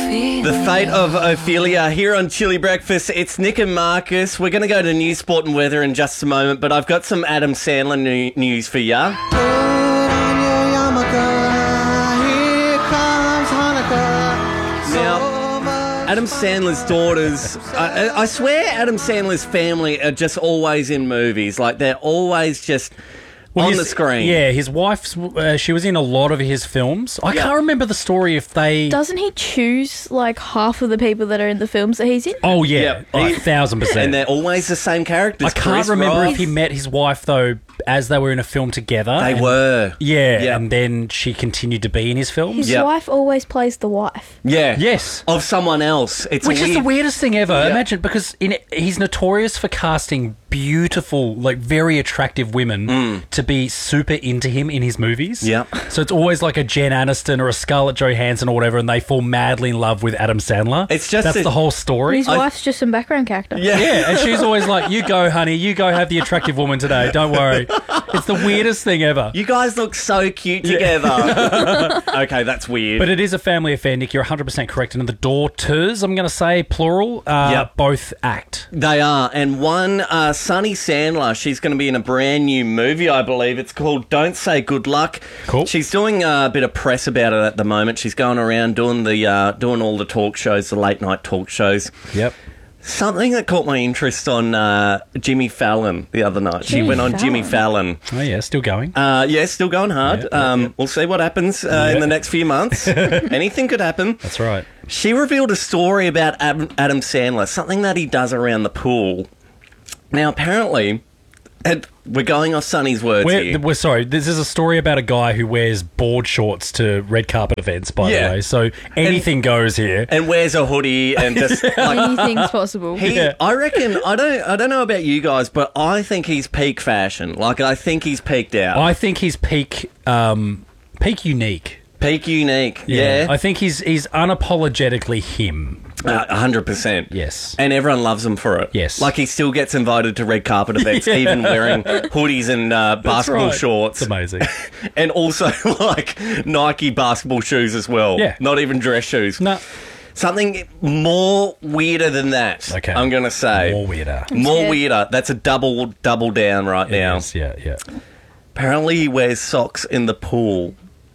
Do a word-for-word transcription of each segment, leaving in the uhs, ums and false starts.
The fate of Ophelia here on Chili Breakfast. It's Nick and Marcus. We're going to go to news, sport and weather in just a moment, but I've got some Adam Sandler new- news for ya. Now, Adam Sandler's daughters, I, I swear Adam Sandler's family are just always in movies. Like, they're always just... Well, on his, the screen. Yeah, his wife's, uh, she was in a lot of his films. I yeah. can't remember the story if they... Doesn't he choose, like, half of the people that are in the films that he's in? Oh, yeah, yep. a thousand percent. And they're always the same characters. I can't Chris remember Ross. if he met his wife, though, as they were in a film together. They and, were. Yeah, yep. and then she continued to be in his films. His yep. wife always plays the wife. Yeah. Yes. Of someone else. It's Which weird... is the weirdest thing ever. Yep. Imagine, because in, he's notorious for casting beautiful, like, very attractive women mm. to be super into him in his movies. Yeah. So it's always like a Jen Aniston or a Scarlett Johansson or whatever, and they fall madly in love with Adam Sandler. It's just That's a, the whole story. His I, wife's just some background character. Yeah. Yeah, and she's always like, you go, honey, you go have the attractive woman today. Don't worry. It's the weirdest thing ever. You guys look so cute together. Okay, that's weird. But it is a family affair, Nick. You're one hundred percent correct. And the daughters, I'm going to say, plural, uh, yep. both act. They are. And one, uh, Sunny Sandler, she's going to be in a brand new movie, I believe. It's called Don't Say Good Luck. Cool. She's doing a bit of press about it at the moment. She's going around doing the uh, doing all the talk shows, the late night talk shows. Yep. Something that caught my interest on uh, Jimmy Fallon the other night. She Jimmy went on Fallon. Jimmy Fallon. Oh, yeah, still going. Uh, yeah, still going hard. Yeah, yeah, um, yeah. We'll see what happens uh, Yeah. in the next few months. Anything could happen. That's right. She revealed a story about Adam, Adam Sandler, something that he does around the pool. Now, apparently, and we're going off Sonny's words We're, here. we're sorry. This is a story about a guy who wears board shorts to red carpet events, by Yeah. the way. So anything And- goes here. And wears a hoodie and just like Anything's possible. he. Yeah. I reckon. I don't. I don't know about you guys, but I think he's peak fashion. Like I think he's peaked out. I think he's peak, um, peak unique. Peak unique. Yeah. I think he's he's unapologetically him. A hundred percent. Yes. And everyone loves him for it. Yes. Like he still gets invited to red carpet events, Yeah. even wearing hoodies and uh, basketball right. shorts. It's amazing. And also like Nike basketball shoes as well. Yeah. Not even dress shoes. No. Something more weirder than that. Okay. I'm going to say. More weirder. More Yeah. weirder. That's a double double down right now. Yes, yeah, yeah. Apparently he wears socks in the pool.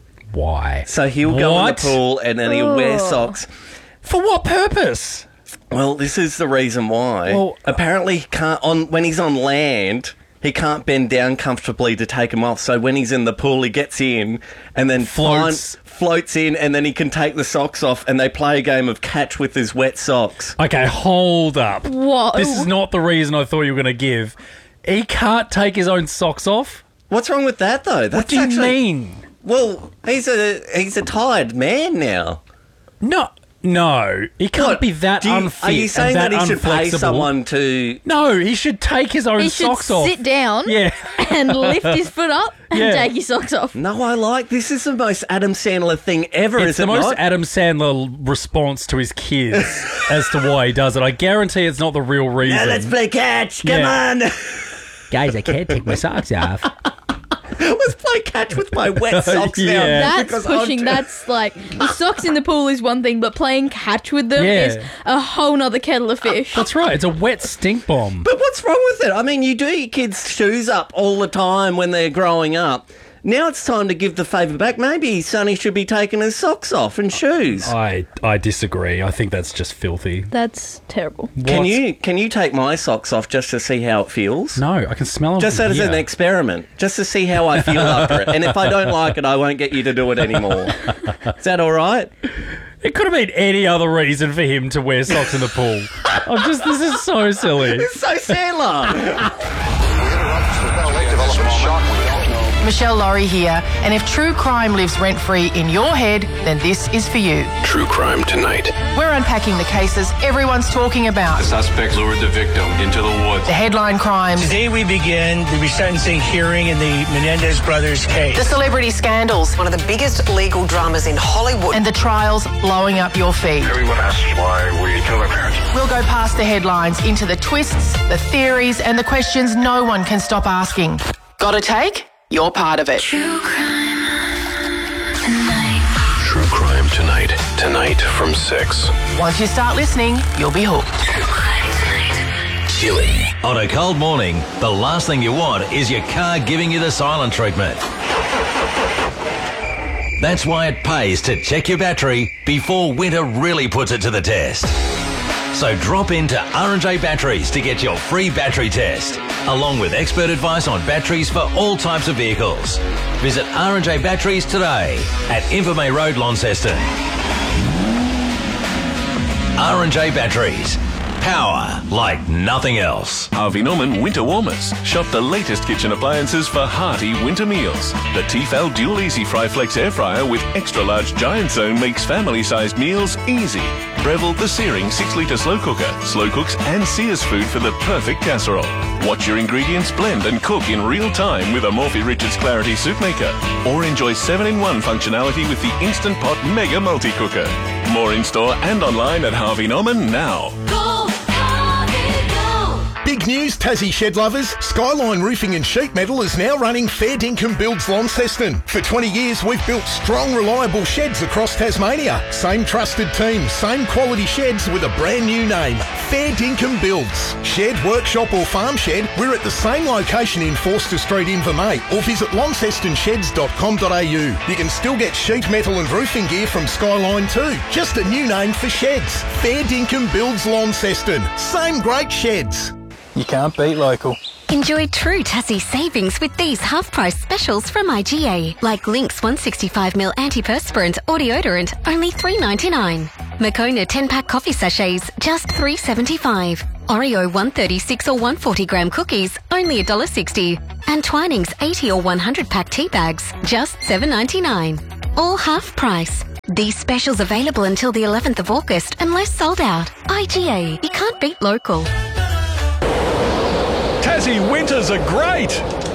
Why? So he'll go in the What? pool and then he'll wear Oh. socks. For what purpose? Well, this is the reason why. Well- Apparently, he can't on when he's on land, he can't bend down comfortably to take them off. So when he's in the pool, he gets in and then Floats. find- floats in, and then he can take the socks off, and they play a game of catch with his wet socks. Okay, hold up. Whoa. This is not the reason I thought you were going to give. He can't take his own socks off? What's wrong with that, though? That's What do you actually- mean? Well, he's a he's a tired man now. No, no. He can't What? be that Do you- unfit Are you saying and that, that he should pay unflexible. someone to? No, he should take his own He should socks off. sit down Yeah. and lift his foot up and Yeah. take his socks off. No, I like this. Is the most Adam Sandler thing ever. It's is the it most not? Adam Sandler response to his kids as to why he does it. I guarantee it's not the real reason. Now let's play catch. Come Yeah. on. Guys, I can't take my socks off. Let's play catch with my wet socks now. Yeah. That's because I'm pushing. too- That's like the socks in the pool is one thing, but playing catch with them Yeah. is a whole nother kettle of fish. That's right. It's a wet stink bomb. But what's wrong with it? I mean, you do your kids' shoes up all the time when they're growing up. Now it's time to give the favour back. Maybe Sonny should be taking his socks off and shoes. I I disagree. I think that's just filthy. That's terrible. Can What? you can you take my socks off just to see how it feels? No, I can smell them. Just from as here. an experiment, just to see how I feel after it. And if I don't like it, I won't get you to do it anymore. Is that all right? It could have been any other reason for him to wear socks in the pool. I'm just. This is so silly. It's so Sandler. Michelle Laurie here, and if true crime lives rent-free in your head, then this is for you. True crime tonight. We're unpacking the cases everyone's talking about. Suspect lured the victim into the woods. The headline crimes, Today we begin the resentencing hearing in the Menendez brothers case. the celebrity scandals, One of the biggest legal dramas in Hollywood. and the trials blowing up your feed. Everyone asks why we kill our parents. We'll go past the headlines into the twists, the theories, and the questions no one can stop asking. Got a take? You're part of it. True crime tonight. Tonight tonight from six. Once you start listening, you'll be hooked. Chilly. On a cold morning, the last thing you want is your car giving you the silent treatment. That's why it pays to check your battery before winter really puts it to the test. So drop into R and J Batteries to get your free battery test, along with expert advice on batteries for all types of vehicles. Visit R and J Batteries today at Invermay Road, Launceston. R and J Batteries. Power like nothing else. Harvey Norman Winter Warmers. Shop the latest kitchen appliances for hearty winter meals. The Tefal Dual Easy Fry Flex Air Fryer with extra large giant zone makes family-sized meals easy. Breville the Searing six litre slow cooker. Slow cooks and sears food for the perfect casserole. Watch your ingredients blend and cook in real time with a Morphy Richards Clarity Soup Maker. Or enjoy seven in one functionality with the Instant Pot Mega Multi-Cooker. More in-store and online at Harvey Norman now. Big news, Tassie shed lovers. Skyline Roofing and Sheet Metal is now running Fair Dinkum Builds Launceston. For twenty years, we've built strong, reliable sheds across Tasmania. Same trusted team, same quality sheds with a brand new name. Fair Dinkum Builds. Shed, workshop or farm shed, we're at the same location in Forster Street, Invermay, or visit launceston sheds dot com dot a u. You can still get sheet metal and roofing gear from Skyline too. Just a new name for sheds. Fair Dinkum Builds Launceston. Same great sheds. You can't beat local. Enjoy true Tassie savings with these half-price specials from I G A, like Lynx one sixty-five milliliter antiperspirant or deodorant, only three ninety-nine. Moccona ten-pack coffee sachets, just three seventy-five. Oreo one thirty-six or one forty gram cookies, only one dollar sixty. And Twinings eighty or one hundred pack tea bags, just seven ninety-nine. All half price. These specials available until the eleventh of August, unless sold out. I G A, you can't beat local. Tassie winters are great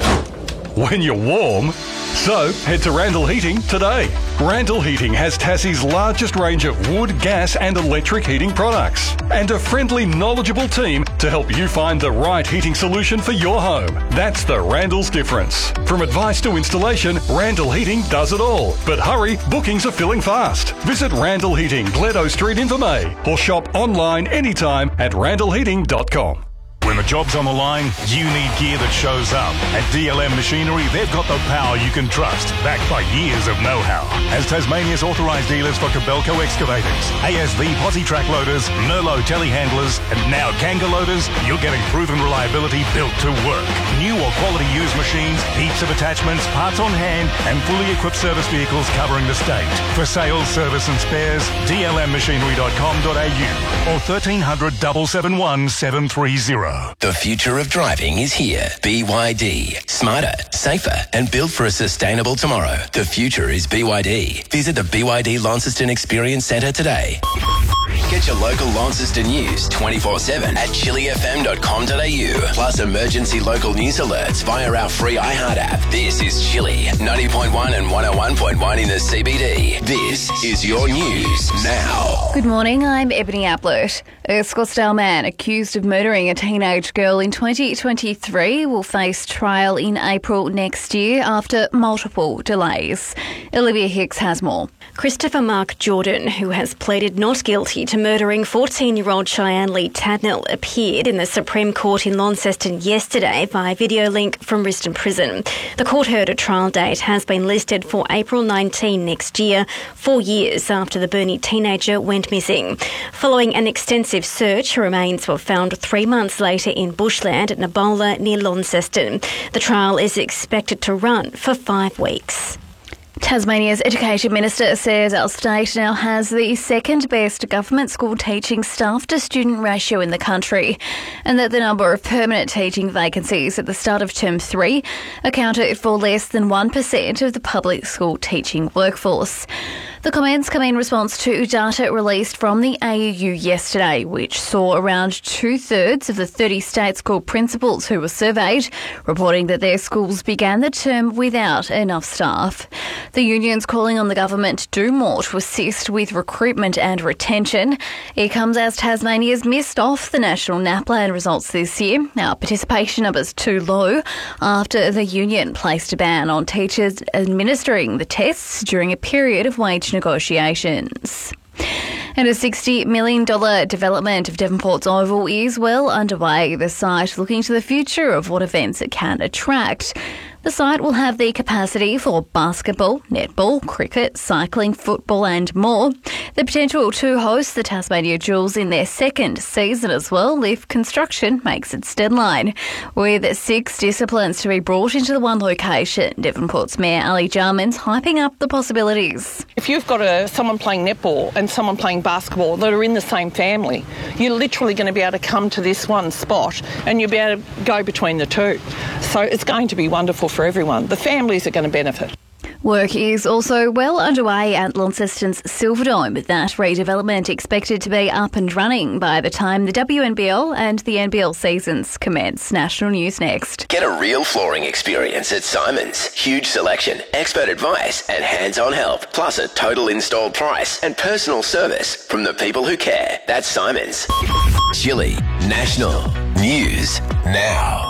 when you're warm. So head to Randall Heating today. Randall Heating has Tassie's largest range of wood, gas and electric heating products, and a friendly, knowledgeable team to help you find the right heating solution for your home. That's the Randall's difference. From advice to installation, Randall Heating does it all. But hurry, bookings are filling fast. Visit Randall Heating, Gledo Street, Invermay, or shop online anytime at randall heating dot com. When the job's on the line, you need gear that shows up. At D L M Machinery, they've got the power you can trust, backed by years of know-how. As Tasmania's authorised dealers for Kobelco excavators, A S V posi track loaders, Merlot telehandlers, and now Kanga loaders, you're getting proven reliability built to work. New or quality used machines, heaps of attachments, parts on hand, and fully equipped service vehicles covering the state. For sales, service and spares, d l m machinery dot com dot a u or thirteen hundred, seven seven one, seven three zero. The future of driving is here. B Y D. Smarter, safer, and built for a sustainable tomorrow. The future is B Y D. Visit the B Y D Launceston Experience Centre today. Get your local Launceston news twenty-four seven at chili f m dot com dot a u. Plus emergency local news alerts via our free iHeart app. This is Chili, ninety point one and one oh one point one in the C B D. This is your news now. Good morning, I'm Ebony Ablett. A Scottsdale man accused of murdering a teenage girl in twenty twenty-three will face trial in April next year after multiple delays. Olivia Hicks has more. Christopher Mark Jordan, who has pleaded not guilty to murdering fourteen-year-old Cheyenne Lee Tadnell, appeared in the Supreme Court in Launceston yesterday via video link from Risdon Prison. The court heard a trial date has been listed for April nineteenth next year, four years after the Burnie teenager went missing. Following an extensive search, her remains were found three months later in bushland at Nabola near Launceston. The trial is expected to run for five weeks. Tasmania's Education Minister says our state now has the second best government school teaching staff to student ratio in the country, and that the number of permanent teaching vacancies at the start of term three accounted for less than one percent of the public school teaching workforce. The comments come in response to data released from the A E U yesterday, which saw around two-thirds of the thirty state school principals who were surveyed reporting that their schools began the term without enough staff. The union's calling on the government to do more to assist with recruitment and retention. It comes as Tasmania's missed off the national NAPLAN results this year. Our participation numbers too low after the union placed a ban on teachers administering the tests during a period of wage negotiations. And a sixty million dollars development of Devonport's Oval is well underway. The site looking to the future of what events it can attract. The site will have the capacity for basketball, netball, cricket, cycling, football and more. The potential to host the Tasmania Jewels in their second season as well if construction makes its deadline. With six disciplines to be brought into the one location, Devonport's Mayor Ali Jarman's hyping up the possibilities. If you've got a, someone playing netball and someone playing basketball that are in the same family, you're literally going to be able to come to this one spot and you'll be able to go between the two. So it's going to be wonderful for everyone. The families are going to benefit. Work is also well underway at Launceston's Silverdome, with that redevelopment expected to be up and running by the time the W N B L and the N B L seasons commence. National News next. Get a real flooring experience at Simon's. Huge selection, expert advice and hands-on help, plus a total install price and personal service from the people who care. That's Simon's. Chili National News now.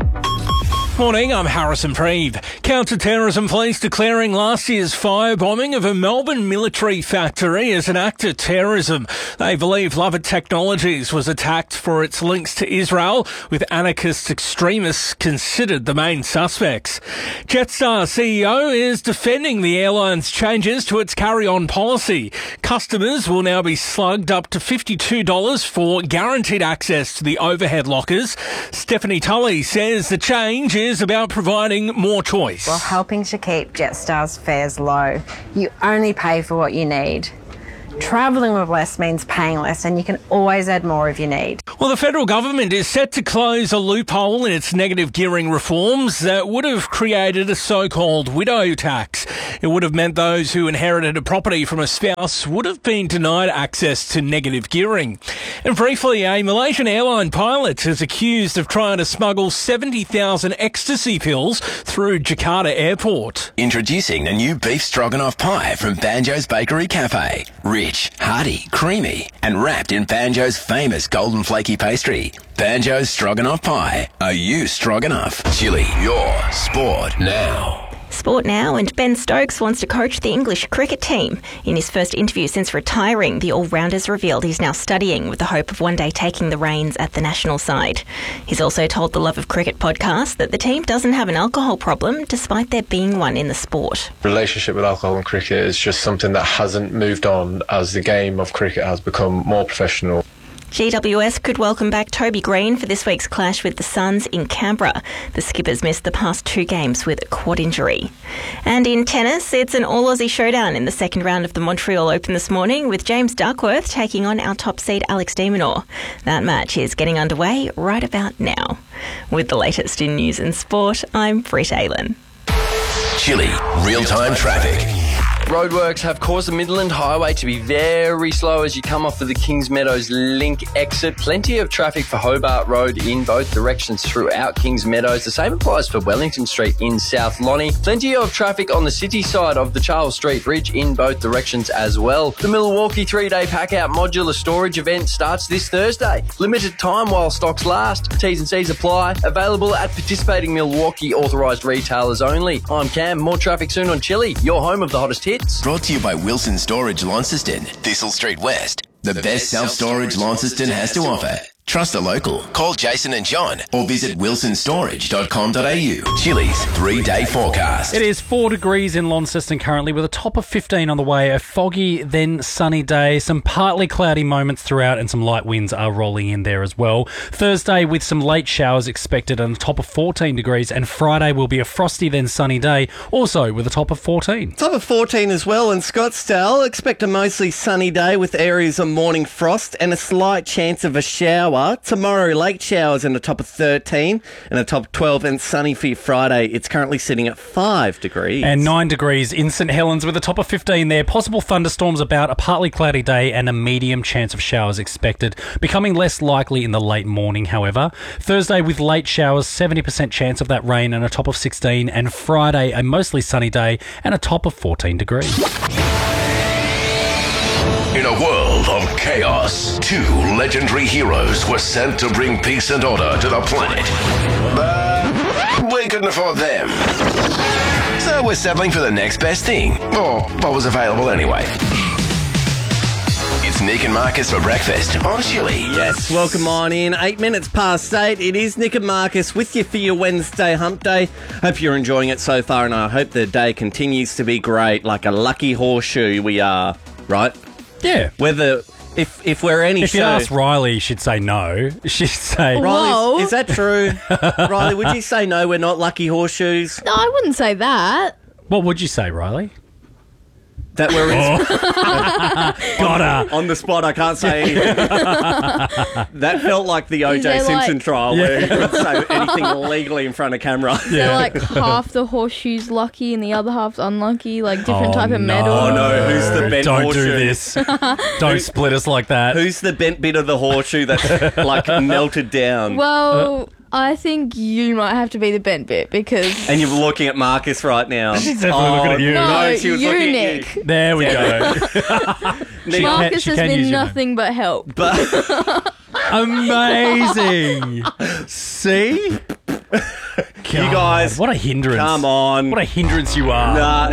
Morning, I'm Harrison Preeve. Counter-terrorism police declaring last year's firebombing of a Melbourne military factory as an act of terrorism. They believe Lovett Technologies was attacked for its links to Israel, with anarchist extremists considered the main suspects. Jetstar C E O is defending the airline's changes to its carry-on policy. Customers will now be slugged up to fifty-two dollars for guaranteed access to the overhead lockers. Stephanie Tully says the change is about providing more choice. Well, helping to keep Jetstar's fares low. You only pay for what you need. Travelling with less means paying less, and you can always add more if you need. Well, the federal government is set to close a loophole in its negative gearing reforms that would have created a so-called widow tax. It would have meant those who inherited a property from a spouse would have been denied access to negative gearing. And briefly, a Malaysian airline pilot is accused of trying to smuggle seventy thousand ecstasy pills through Jakarta Airport. Introducing the new beef stroganoff pie from Banjo's Bakery Cafe. Rich, hearty, creamy, and wrapped in Banjo's famous golden flaky pastry. Banjo's Stroganoff Pie. Are you stroganoff? Chili, your sport now. Sport now, and Ben Stokes wants to coach the English cricket team. In his first interview since retiring, the all-rounders revealed he's now studying with the hope of one day taking the reins at the national side. He's also told the Love of Cricket podcast that the team doesn't have an alcohol problem, despite there being one in the sport. Relationship with alcohol and cricket is just something that hasn't moved on as the game of cricket has become more professional. G W S could welcome back Toby Green for this week's clash with the Suns in Canberra. The Skippers missed the past two games with a quad injury. And in tennis, it's an all-Aussie showdown in the second round of the Montreal Open this morning, with James Duckworth taking on our top seed Alex de Minaur. That match is getting underway right about now. With the latest in news and sport, I'm Britt Aylen. Chili, real-time traffic. Roadworks have caused the Midland Highway to be very slow as you come off of the Kings Meadows Link exit. Plenty of traffic for Hobart Road in both directions throughout Kings Meadows. The same applies for Wellington Street in South Lonnie. Plenty of traffic on the city side of the Charles Street Bridge in both directions as well. The Milwaukee three-day pack-out modular storage event starts this Thursday. Limited time while stocks last. T's and C's apply. Available at participating Milwaukee authorised retailers only. I'm Cam. More traffic soon on Chili, your home of the hottest hits. Brought to you by Wilson Storage Launceston, Thistle Street West. The, the best self-storage Launceston has to offer. Trust a local. Call Jason and John or visit wilson storage dot com dot a u. Chili's three-day forecast. It is four degrees in Launceston currently, with a top of fifteen on the way. A foggy, then sunny day. Some partly cloudy moments throughout, and some light winds are rolling in there as well. Thursday with some late showers expected and a top of fourteen degrees. And Friday will be a frosty, then sunny day, also with a top of fourteen. Top of fourteen as well in Scottsdale. Expect a mostly sunny day with areas of morning frost and a slight chance of a shower. Tomorrow, late showers and a top of thirteen and a top of twelve, and sunny for your Friday. It's currently sitting at five degrees. And nine degrees in St Helens with a top of fifteen there. Possible thunderstorms about, a partly cloudy day and a medium chance of showers expected. Becoming less likely in the late morning, however. Thursday with late showers, seventy percent chance of that rain and a top of sixteen. And Friday, a mostly sunny day and a top of fourteen degrees. In a world of chaos, two legendary heroes were sent to bring peace and order to the planet. But we couldn't afford them. So we're settling for the next best thing, or what was available anyway. It's Nick and Marcus for breakfast on Chili. Yes, welcome on in. Eight minutes past eight. It is Nick and Marcus with you for your Wednesday hump day. Hope you're enjoying it so far, and I hope the day continues to be great, like a lucky horseshoe we are, right? Yeah. Whether... If if we're any If show... you ask Riley, she'd say no. She'd say... Riley, is, is that true? Riley, would you say no, we're not lucky horseshoes? No, I wouldn't say that. What would you say, Riley? That we're in... Got her. On the spot, I can't say anything. That felt like the O Is J there, Simpson like- trial Yeah. where you could say anything legally in front of camera. So like half the horseshoe's lucky and the other half's unlucky, like different Oh, type of no. medal. Oh no, who's the bent Don't horseshoe? do this. Don't split us like that. Who's the bent bit of the horseshoe that's like melted down? Well, I think you might have to be the bent bit because... And you're looking at Marcus right now. She's definitely Oh, looking at you. No, she was you, looking Nick. at you. There we go. Nick, Marcus she has can use been your nothing but help. but Amazing. See? you guys, What a hindrance. come on. What a hindrance you are. Nah.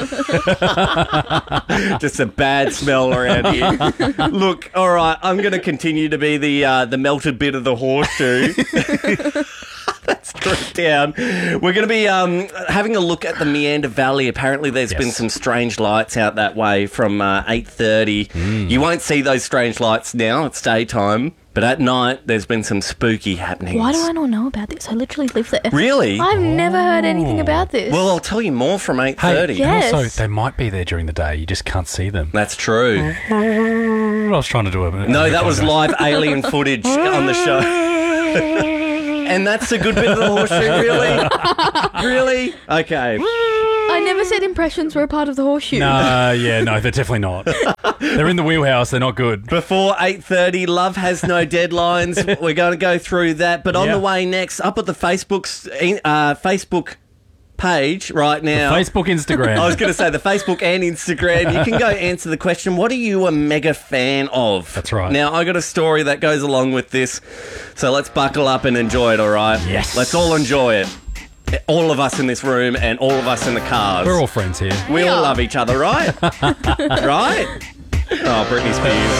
Just a bad smell around here. Look, all right, I'm going to continue to be the uh, the melted bit of the horseshoe. That's stripped down. We're going to be um, having a look at the Meander Valley. Apparently, there's Yes. been some strange lights out that way from uh, eight thirty. You won't see those strange lights now. It's daytime. But at night, there's been some spooky happenings. Why do I not know about this? I literally live there. Really? I've never heard anything about this. Well, I'll tell you more from eight Hey, thirty. Yeah. and also, Yes. they might be there during the day. You just can't see them. That's true. I was trying to do a No, that was live alien footage on the show. And that's a good bit of the horseshoe, really? Really? Okay. I never said impressions were a part of the horseshoe. No, yeah, no, they're definitely not. They're in the wheelhouse. They're not good. Before eight thirty, Love Has No Deadlines. We're going to go through that. But on Yeah. the way next, up at the Facebook's, uh, Facebook page right now. Facebook, Instagram. I was going to say the Facebook and Instagram. You can go answer the question, what are you a mega fan of? That's right. Now, I got a story that goes along with this. So let's buckle up and enjoy it, all right? Yes. Let's all enjoy it. All of us in this room and all of us in the cars. We're all friends here. We all love each other, right? Right? Oh, Britney Spears.